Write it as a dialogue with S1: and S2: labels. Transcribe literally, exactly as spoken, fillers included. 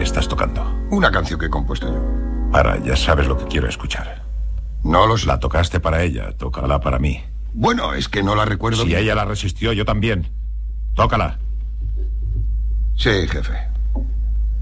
S1: estás tocando?
S2: Una canción que he compuesto yo.
S1: Para, ya sabes lo que quiero escuchar.
S2: No lo sé.
S1: La tocaste para ella, tócala para mí.
S2: Bueno, es que no la recuerdo
S1: Si
S2: bien.
S1: ella la resistió, yo también. Tócala.
S2: Sí, jefe.